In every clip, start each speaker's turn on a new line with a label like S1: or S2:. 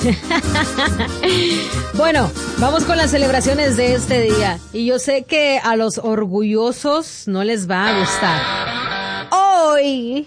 S1: Bueno, vamos con las celebraciones de este día. Y yo sé que a los orgullosos no les va a gustar. Hoy,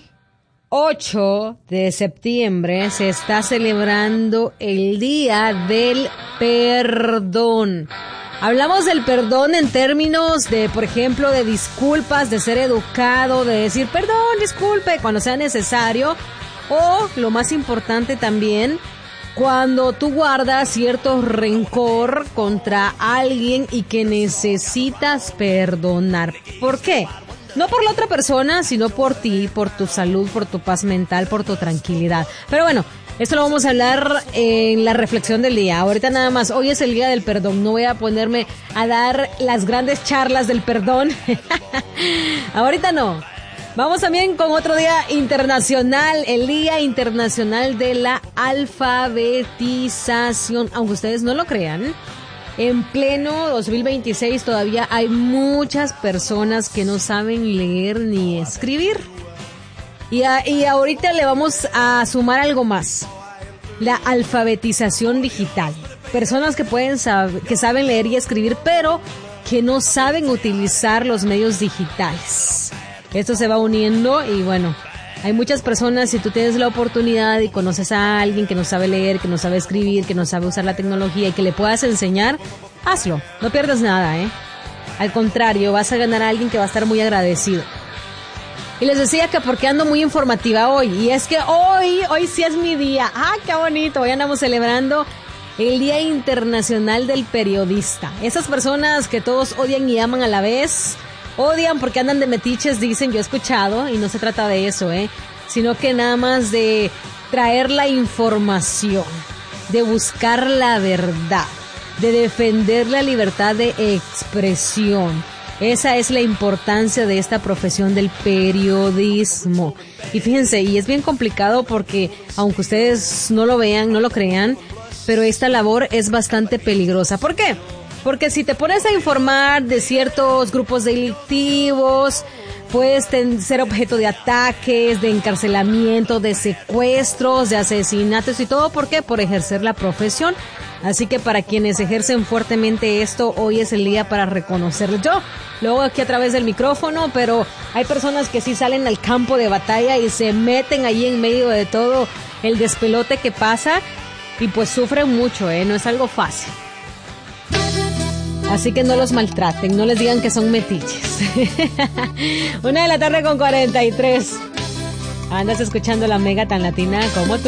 S1: 8 de septiembre, se está celebrando el Día del Perdón. Hablamos del perdón en términos de, por ejemplo, de disculpas, de ser educado, de decir perdón, disculpe, cuando sea necesario. O, lo más importante también, cuando tú guardas cierto rencor contra alguien y que necesitas perdonar. ¿Por qué? No por la otra persona, sino por ti, por tu salud, por tu paz mental, por tu tranquilidad. Pero bueno, esto lo vamos a hablar en la reflexión del día. Ahorita nada más, hoy es el Día del Perdón. No voy a ponerme a dar las grandes charlas del perdón. Ahorita no. Vamos también con otro día internacional, el Día Internacional de la Alfabetización. Aunque ustedes no lo crean, en pleno 2026 todavía hay muchas personas que no saben leer ni escribir. Y ahorita le vamos a sumar algo más, la alfabetización digital. Personas que que saben leer y escribir, pero que no saben utilizar los medios digitales. Esto se va uniendo y bueno, hay muchas personas, si tú tienes la oportunidad y conoces a alguien que no sabe leer, que no sabe escribir, que no sabe usar la tecnología y que le puedas enseñar, hazlo, no pierdas nada, Al contrario, vas a ganar a alguien que va a estar muy agradecido. Y les decía que porque ando muy informativa hoy, y es que hoy sí es mi día. ¡Ah, qué bonito! Hoy andamos celebrando el Día Internacional del Periodista. Esas personas que todos odian y aman a la vez. Odian porque andan de metiches, dicen, yo he escuchado, y no se trata de eso, sino que nada más de traer la información, de buscar la verdad, de defender la libertad de expresión. Esa es la importancia de esta profesión del periodismo. Y fíjense, y es bien complicado porque, aunque ustedes no lo vean, no lo crean, pero esta labor es bastante peligrosa. ¿Por qué? Porque si te pones a informar de ciertos grupos delictivos, puedes ser objeto de ataques, de encarcelamiento, de secuestros, de asesinatos y todo. ¿Por qué? Por ejercer la profesión. Así que para quienes ejercen fuertemente esto, hoy es el día para reconocerlo. Yo lo hago aquí a través del micrófono, pero hay personas que sí salen al campo de batalla y se meten ahí en medio de todo el despelote que pasa y pues sufren mucho, no es algo fácil. Así que no los maltraten, no les digan que son metiches. 1:43 PM. Andas escuchando la Mega tan latina como tú.